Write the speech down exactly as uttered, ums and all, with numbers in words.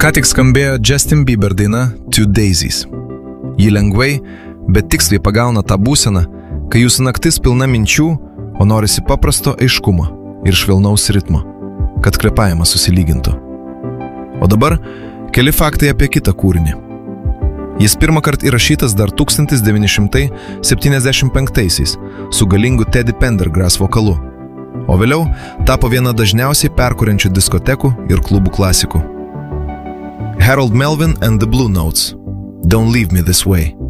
Ką tik skambėjo Justin Bieber daina Two Daisies. Ji lengvai, bet tiksliai pagauna tą būseną, kai jūsų naktis pilna minčių, o norisi paprasto aiškumo ir švelnaus ritmo, kad kvėpavimas susilygintų. O dabar keli faktai apie kitą kūrinį. Jis pirmą kartą įrašytas dar tūkstantis devyni šimtai septyniasdešimt penktaisiais su galingu Teddy Pendergrass vokalu, o vėliau tapo viena dažniausiai perkuriančių diskotekų ir klubų klasikų. Harold Melvin and the Blue Notes. Don't Leave Me This Way.